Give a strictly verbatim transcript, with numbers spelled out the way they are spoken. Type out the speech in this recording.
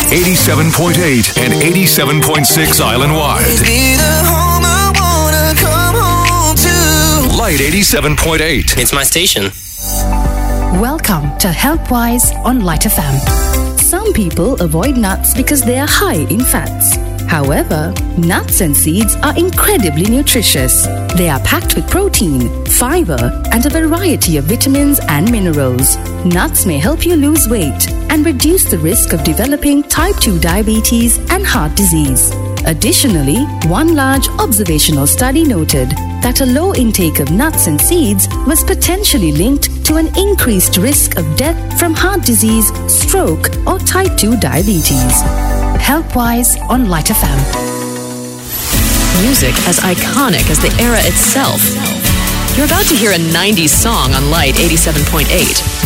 eighty-seven point eight and eighty-seven point six island-wide. Be the home I wanna come home to. Light eighty-seven point eight. It's my station. Welcome to HealthWise on Light F M. Some people avoid nuts because they are high in fats. However, nuts and seeds are incredibly nutritious. They are packed with protein, fiber, and a variety of vitamins and minerals. Nuts may help you lose weight and reduce the risk of developing type two diabetes and heart disease. Additionally, one large observational study noted that a low intake of nuts and seeds was potentially linked to an increased risk of death from heart disease, stroke, or type two diabetes. HealthWise on Light F M. Music as iconic as the era itself. You're about to hear a nineties song on Light eighty-seven point eight.